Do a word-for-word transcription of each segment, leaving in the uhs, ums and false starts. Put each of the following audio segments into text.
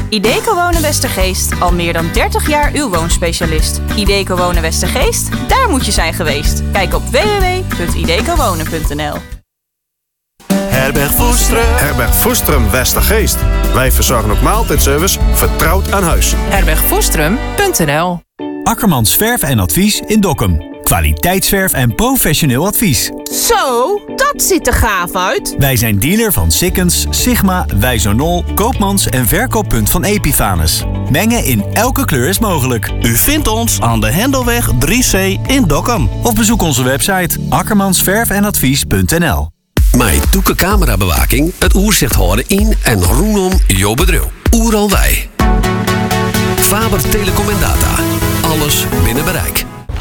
Ideco Wonen Westergeest, al meer dan dertig jaar uw woonspecialist. Ideco Wonen Westergeest, daar moet je zijn geweest. Kijk op w w w punt ideco wonen punt n l. Herberg Voestrum. Herberg Voestrum Westergeest. Wij verzorgen ook maaltijdservice vertrouwd aan huis. herberg voestrum punt n l. Akkermans Verf en Advies in Dokkum. Kwaliteitsverf en professioneel advies. Zo, dat ziet er gaaf uit. Wij zijn dealer van Sikkens, Sigma, Wijzonol, Koopmans en verkooppunt van Epifanus. Mengen in elke kleur is mogelijk. U vindt ons aan de Hendelweg drie C in Dokkum. Of bezoek onze website akkermansverfenadvies punt n l. Met toeke camerabewaking het oerzicht houden in en rondom jouw bedrijf. Oeral wij. Faber Telecom en Data. Alles binnen bereik.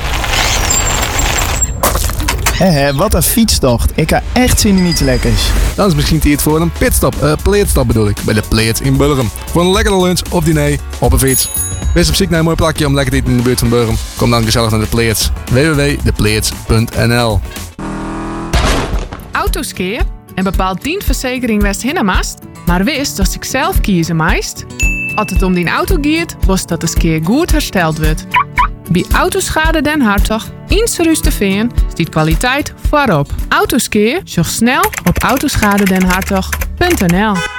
Hé, hé, wat een fietstocht. Ik ga echt zin in iets lekkers. Dan is misschien tijd voor een pitstop, uh, pleetstop bedoel ik, bij de Pleet in Burgum. Voor een lekkere lunch of diner op een fiets. Wees op zoek naar een mooi plakje om lekker te eten in de buurt van Burgum. Kom dan gezellig naar de Pleets. w w w punt de pleets punt n l. Autoskeer en bepaald dienstverzekering West Hinnamast, maar wist dat ik zelf kiezen meist. Als het om die auto gaat, was dat de skeer goed hersteld wordt. Bij Autoschade Den Hartog, in te veen, stiet kwaliteit voorop. Autoskeer, zorg snel op autoschadedenhartog punt n l.